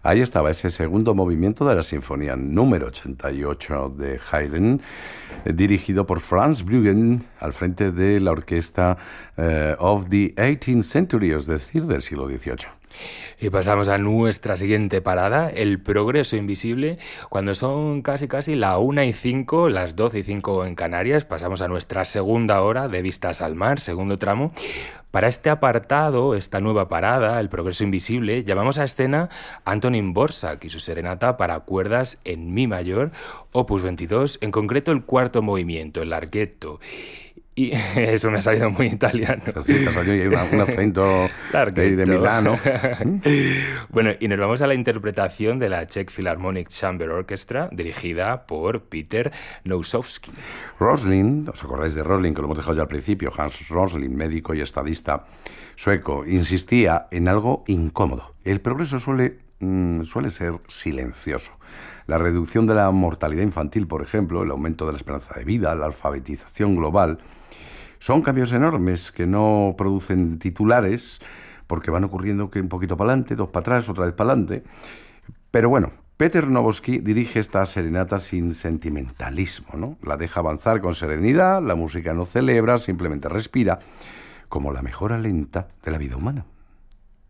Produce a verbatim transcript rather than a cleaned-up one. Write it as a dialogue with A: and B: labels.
A: Ahí estaba ese segundo movimiento de la sinfonía número ochenta y ocho de Haydn, eh, dirigido por Franz Bruggen, al frente de la orquesta eh, of the eighteenth century, es decir, del siglo dieciocho.
B: Y pasamos a nuestra siguiente parada, el progreso invisible. Cuando son casi casi la una y cinco, las doce y cinco en Canarias, pasamos a nuestra segunda hora de Vistas al Mar, segundo tramo. Para este apartado, esta nueva parada, el progreso invisible, llamamos a escena a Antonín Dvořák y su serenata para cuerdas en mi mayor, opus veintidós, en concreto el cuarto movimiento, el larghetto. Y eso me ha salido muy italiano.
A: Sí, hay una, un acento de, de Milano.
B: Bueno, y nos vamos a la interpretación de la Czech Philharmonic Chamber Orchestra, dirigida por Peter Nosowski.
A: Rosling, ¿os acordáis de Rosling, que lo hemos dejado ya al principio? Hans Rosling, médico y estadista sueco, insistía en algo incómodo. El progreso suele, mm, suele ser silencioso. La reducción de la mortalidad infantil, por ejemplo, el aumento de la esperanza de vida, la alfabetización global, son cambios enormes que no producen titulares porque van ocurriendo que un poquito para adelante, dos para atrás, otra vez para adelante. Pero bueno, Peter Nosowski dirige esta serenata sin sentimentalismo, ¿no? La deja avanzar con serenidad, la música no celebra, simplemente respira, como la mejora lenta de la vida humana.